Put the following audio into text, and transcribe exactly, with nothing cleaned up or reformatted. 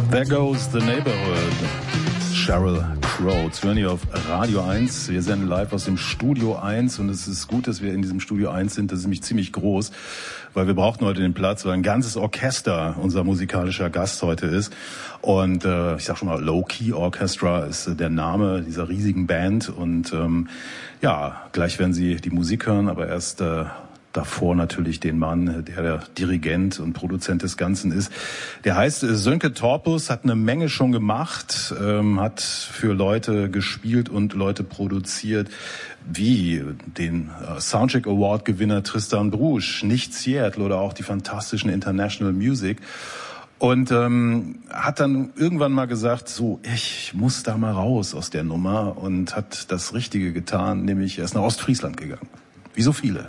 There Goes the Neighborhood. Sheryl Crow. Jetzt hören wir auf Radio eins. Wir senden live aus dem Studio eins und es ist gut, dass wir in diesem Studio eins sind. Das ist nämlich ziemlich groß, weil wir brauchten heute den Platz, weil ein ganzes Orchester unser musikalischer Gast heute ist. Und äh, ich sag schon mal, Low Key Orchestra ist äh, der Name dieser riesigen Band. Und ähm, ja, gleich werden Sie die Musik hören, aber erst äh, davor natürlich den Mann, der der Dirigent und Produzent des Ganzen ist. Der heißt Sönke Torpus, hat eine Menge schon gemacht, ähm, hat für Leute gespielt und Leute produziert, wie den Soundcheck Award Gewinner Tristan Brusch, Nicht Seattle oder auch die fantastischen International Music. Und ähm, hat dann irgendwann mal gesagt, so, ich muss da mal raus aus der Nummer, und hat das Richtige getan, nämlich er ist nach Ostfriesland gegangen. Wie so viele.